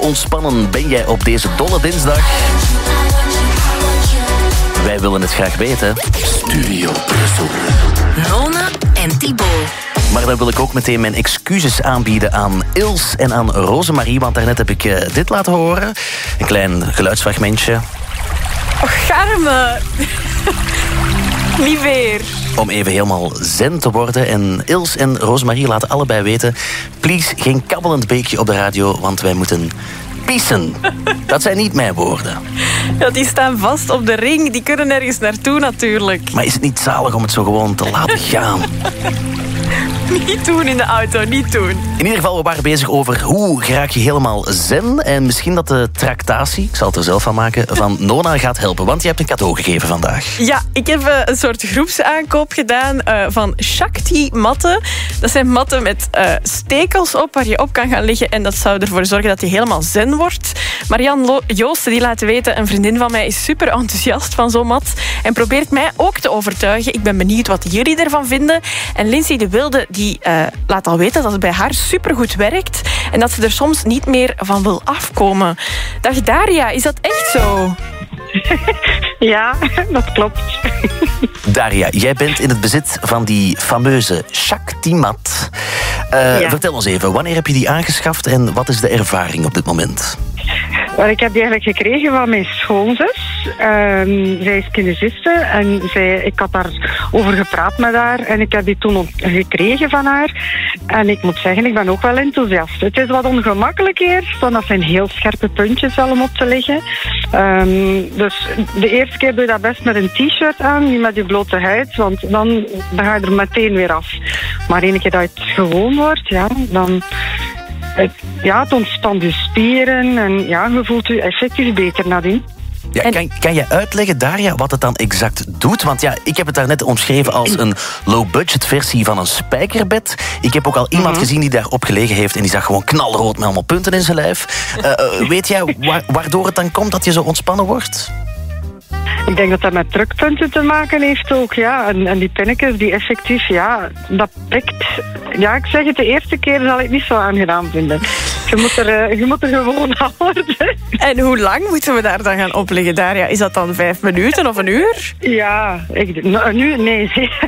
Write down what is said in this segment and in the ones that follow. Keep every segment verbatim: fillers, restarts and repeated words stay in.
ontspannen ben jij op deze dolle dinsdag? Wij willen het graag weten. Studio Brussel. Nona en Thibaut. Maar dan wil ik ook meteen mijn excuses aanbieden aan Ils en aan Rosemarie, want daarnet heb ik uh, dit laten horen. Een klein geluidsfragmentje. Och, garme. Niet weer. Om even helemaal zen te worden. En Ils en Rosemarie laten allebei weten... please, geen kabbelend beekje op de radio, want wij moeten pissen. Dat zijn niet mijn woorden. Ja, die staan vast op de ring. Die kunnen nergens naartoe natuurlijk. Maar is het niet zalig om het zo gewoon te laten gaan? Niet doen in de auto, niet doen. In ieder geval, we waren bezig over hoe raak je helemaal zen. En misschien dat de tractatie, ik zal het er zelf van maken, van Nona gaat helpen. Want je hebt een cadeau gegeven vandaag. Ja, ik heb uh, een soort groepsaankoop gedaan uh, van Shakti-matten. Dat zijn matten met uh, stekels op waar je op kan gaan liggen. En dat zou ervoor zorgen dat je helemaal zen wordt. Marianne Lo- Joosten die laat weten, een vriendin van mij is super enthousiast van zo'n mat. En probeert mij ook te overtuigen. Ik ben benieuwd wat jullie ervan vinden. En Lindsay de Wilde die uh, laat al weten dat het bij haar supergoed werkt. En dat ze er soms niet meer van wil afkomen. Dag Daria, is dat echt zo? Ja, dat klopt. Daria, jij bent in het bezit van die fameuze Shakti-mat. Uh, Ja. Vertel ons even, wanneer heb je die aangeschaft en wat is de ervaring op dit moment? Wel, ik heb die eigenlijk gekregen van mijn schoonzus. Um, zij is kinesiste en zij, ik had daarover gepraat met haar en ik heb die toen ont- gekregen van haar. En ik moet zeggen, ik ben ook wel enthousiast. Het is wat ongemakkelijk eerst, want dat zijn heel scherpe puntjes wel om op te liggen. Um, dus de eerste keer doe je dat best met een t-shirt aan, niet met je blote huid, want dan, dan ga je er meteen weer af. Maar één keer dat het gewoon wordt, ja, dan... Het, ja, het ontspant je spieren en ja, je voelt je effectief beter nadien. Ja, En- kan, kan je uitleggen, Daria, wat het dan exact doet? Want ja, ik heb het daarnet omschreven als een low-budget versie van een spijkerbed. Ik heb ook al iemand Mhm. gezien die daarop gelegen heeft en die zag gewoon knalrood met allemaal punten in zijn lijf. Uh, uh, weet jij wa- waardoor het dan komt dat je zo ontspannen wordt? Ik denk dat dat met drukpunten te maken heeft ook, ja. En, en die pinnetjes, die effectief, ja, dat prikt. Ja, ik zeg het, de eerste keer zal ik het niet zo aangenaam vinden. Je moet er, eh, je moet er gewoon aan worden. En hoe lang moeten we daar dan gaan opliggen, Daria? Is dat dan vijf minuten of een uur? Ja, ik, nou, nu, nee.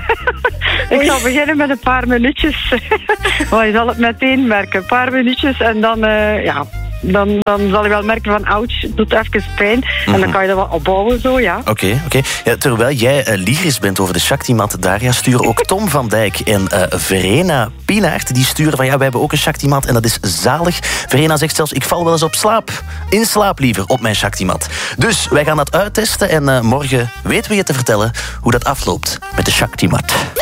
Ik zal beginnen met een paar minuutjes. Maar je zal het meteen merken. Een paar minuutjes en dan, uh, ja... Dan, dan zal je wel merken van, ouch, het doet even pijn. Mm-hmm. En dan kan je dat wel opbouwen, zo, ja. Oké, okay, oké. Okay. Ja, terwijl jij uh, lyrisch bent over de Shakti-mat, Daria, sturen ook Tom van Dijk en uh, Verena Pinaert, die sturen van, ja, wij hebben ook een Shakti-mat en dat is zalig. Verena zegt zelfs, ik val wel eens op slaap. In slaap liever, op mijn Shakti-mat. Dus wij gaan dat uittesten en uh, morgen weten we je te vertellen hoe dat afloopt met de Shakti-mat.